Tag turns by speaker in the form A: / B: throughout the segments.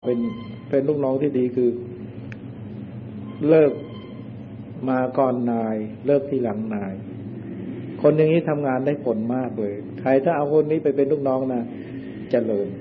A: เป็นลูกน้องที่ดีคือเลิกมาก่อนนายเลิกที่หลังนายคนอย่างนี้ทำงานได้ผลมากเลยใครถ้าเอาคนนี้ไปเป็นลูกน้องนะเจริญ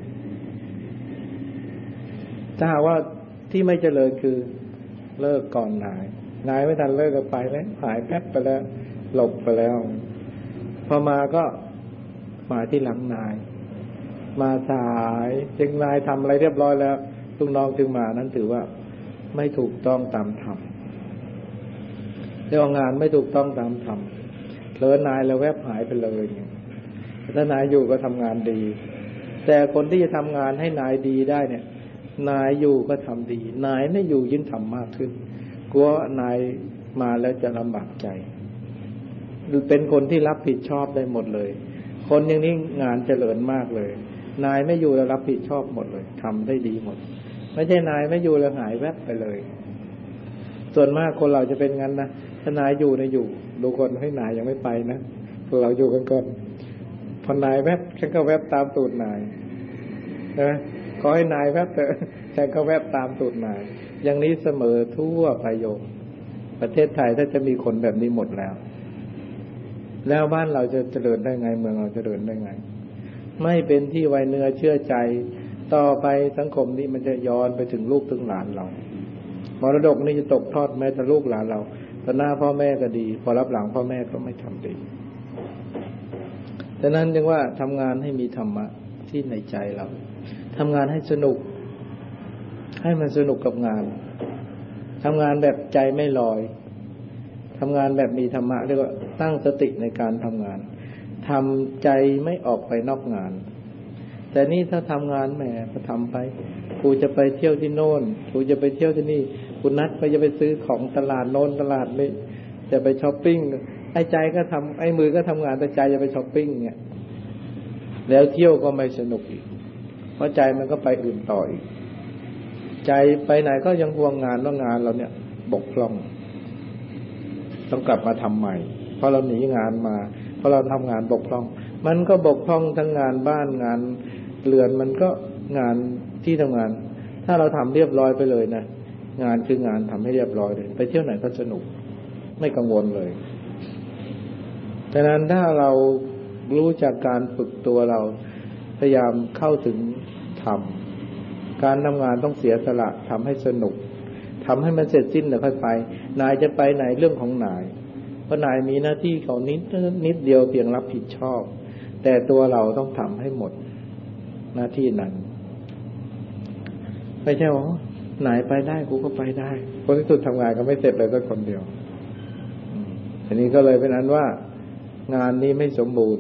A: ถ้าหากว่าที่ไม่เจริญคือเลิกก่อนนายไม่ทันเลิกก็ไปแล้วหายแป๊บไปแล้วหลบไปแล้วพอมาก็มาที่หลังนายมาสายจึงนายทำอะไรเรียบร้อยแล้วลูกน้องจึงมานั้นถือว่าไม่ถูกต้องตามธรรมเรื่องงานไม่ถูกต้องตามธรรมเผลอนายแล้วแวบหายไปเลยถ้านายอยู่ก็ทำงานดีแต่คนที่จะทำงานให้นายดีได้เนี่ยนายอยู่ก็ทำดีนายไม่อยู่ยิ่งทำมากขึ้นกลัวนายมาแล้วจะลำบากใจเป็นคนที่รับผิดชอบได้หมดเลยคนอย่างนี้งานเจริญมากเลยนายไม่อยู่แล้วรับผิดชอบหมดเลยทำได้ดีหมดไม่ใช่นายไม่อยู่แล้วหายแวบไปเลยส่วนมากคนเราจะเป็นงั้นนะถ้านายอยู่นะอยู่ดูคนให้นายยังไม่ไปนะพวกเราอยู่กันก่อนพอนายแวบฉันก็แวบตามตูดนายนะขอให้นายแวบเถอะฉันก็แวบตามตูดนายอย่างนี้เสมอทั่วไปโยมประเทศไทยถ้าจะมีคนแบบนี้หมดแล้วบ้านเราจะเจริญได้ไงเมืองเราเจริญได้ไงไม่เป็นที่ไว้เนื้อเชื่อใจต่อไปสังคมนี้มันจะย้อนไปถึงลูกถึงหลานเรามรดกนี้จะตกทอดแม้แต่ลูกหลานเราต่อหน้าพ่อแม่ก็ดีพอรับหลังพ่อแม่ก็ไม่ทำดีฉะนั้นจึงว่าทำงานให้มีธรรมะที่ในใจเราทำงานให้สนุกให้มันสนุกกับงานทำงานแบบใจไม่ลอยทำงานแบบมีธรรมะเรียกว่าตั้งสติในการทำงานทำใจไม่ออกไปนอกงานแต่นี่ถ้าทำงานแหมก็ทำไปกูจะไปเที่ยวที่โน่นกูจะไปเที่ยวที่นี่กูนัดไปจะไปซื้อของตลาดโน่นตลาดนี้จะไปช้อปปิ้งไอ้ใจก็ทำไอ้มือก็ทำงานแต่ใจจะไปช้อปปิ้งเนี่ยแล้วเที่ยวก็ไม่สนุกอีกเพราะใจมันก็ไปอื่นต่ออีกใจไปไหนก็ยังห่วงงานว่างานเราเนี่ยบกพร่องต้องกลับมาทำใหม่เพราะเราหนีงานมาเพราะเราทำงานบกพร่องมันก็บกพร่องทั้งงานบ้านงานเรือนมันก็งานที่ทำงานถ้าเราทำเรียบร้อยไปเลยนะงานคืองานทำให้เรียบร้อยเลยไปเที่ยวไหนก็สนุกไม่กังวลเลยฉะนั้นถ้าเรารู้จากการฝึกตัวเราพยายามเข้าถึงธรรมการทำงานต้องเสียสละทำให้สนุกทำให้มันเสร็จสิ้นแล้วค่อยไปนายจะไปไหนเรื่องของนายเพราะนายมีหน้าที่เขานิดเดียวเพียงรับผิดชอบแต่ตัวเราต้องทำให้หมดหน้าที่นั้นไม่ใช่ว่านายไปได้กูก็ไปได้คนที่สุดทำงานก็ไม่เสร็จเลยสักคนเดียวอันนี้ก็เลยเป็นอันว่างานนี้ไม่สมบูรณ์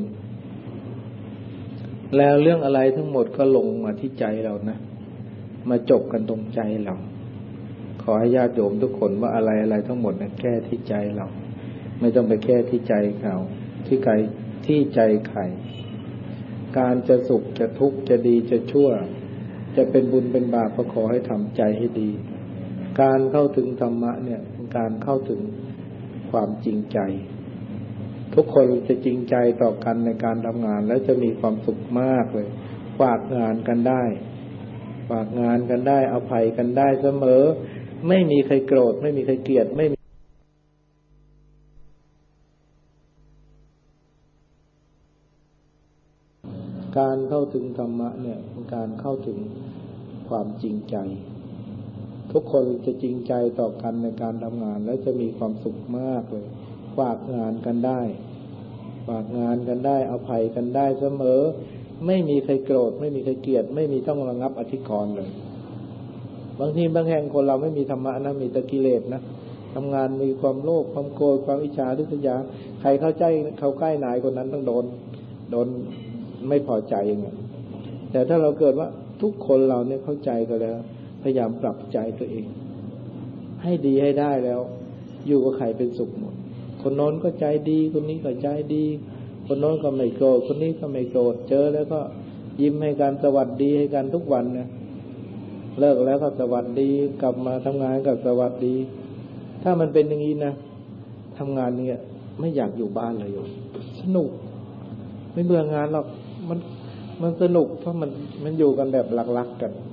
A: แล้วเรื่องอะไรทั้งหมดก็ลงมาที่ใจเรานะมาจบกันตรงใจเราขอให้ญาติโยมทุกคนว่าอะไรทั้งหมดนะแก้ที่ใจเราไม่ต้องไปแก้ที่ใจเขาที่ใครที่ใจใครการจะสุขจะทุกข์จะดีจะชั่วจะเป็นบุญเป็นบาปก็ขอให้ทำใจให้ดีการเข้าถึงธรรมะเนี่ยเป็นการเข้าถึงความจริงใจทุกคนจะจริงใจต่อกันในการทำงานแล้วจะมีความสุขมากเลยฝากงานกันได้ฝากงานกันได้อภัยกันได้เสมอไม่มีใครโกรธไม่มีใครเกลียดไม่มีการเข้าถึงธรรมะเนี่ยเป็นการเข้าถึงความจริงใจทุกคนจะจริงใจต่อกันในการทำงานแล้วจะมีความสุขมากเลยฝากงานกันได้ฝากงานกันได้อภัยกันได้เสมอไม่มีใครโกรธไม่มีใครเกลียดไม่มีต้องระงับอธิกรณ์เลยบางทีบางแห่งคนเราไม่มีธรรมะนะมีแต่กิเลสนะทำงานมีความโลภความโกรธความอิจฉาริษยาใครเข้าใกล้นายคนนั้นต้องโดนไม่พอใจอย่างเงี้ยแต่ถ้าเราเกิดว่าทุกคนเราเนี่ยเข้าใจกันแล้วพยายามปรับใจตัวเองให้ดีให้ได้แล้วอยู่กับใครเป็นสุขหมดคนโน้นก็ใจดีคนนี้ก็ใจดีคนโน้นก็ไม่โกรธคนนี้ก็ไม่โกรธเจอแล้วก็ยิ้มให้กันสวัสดีให้กันทุกวันนะเลิกแล้วก็สวัสดีกลับมาทำงานก็สวัสดีถ้ามันเป็นอย่างนี้นะทำงานเนี่ยไม่อยากอยู่บ้านเลยโยมสนุกไม่เบื่องานหรอกมันสนุกเพราะมันอยู่กันแบบรักๆกัน